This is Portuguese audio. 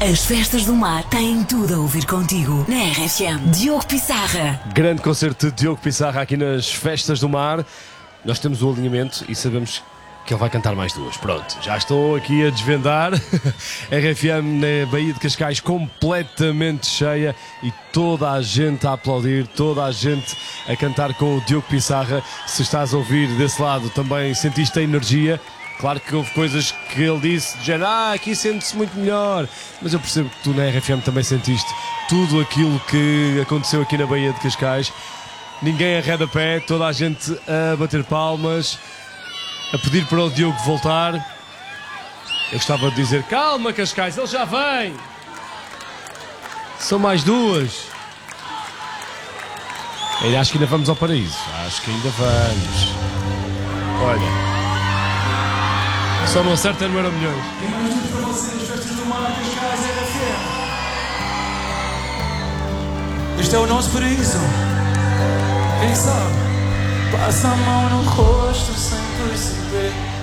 As festas do mar têm tudo a ouvir contigo. Na RFM, Diogo Pissarra. Grande concerto de Diogo Pissarra aqui nas festas do mar. Nós temos o alinhamento e sabemos que ele vai cantar mais duas. Pronto, já estou aqui a desvendar. RFM na Baía de Cascais completamente cheia e toda a gente a aplaudir, toda a gente a cantar com o Diogo Pissarra. Se estás a ouvir desse lado também sentiste a energia. Claro que houve coisas que ele disse de género, aqui sente-se muito melhor, mas eu percebo que tu na RFM também sentiste tudo aquilo que aconteceu aqui na Baía de Cascais. Ninguém arreda pé, toda a gente a bater palmas, a pedir para o Diogo voltar. Eu gostava de dizer, calma Cascais, ele já vem. São mais duas. Eu acho que ainda vamos ao paraíso, acho que ainda vamos. Olha, só não acerta no Euromilhões. E mais tudo para vocês, festas do mar, Cascais, RFM. Este é o nosso paraíso. Quem sabe? Passa a mão no rosto sem perceber.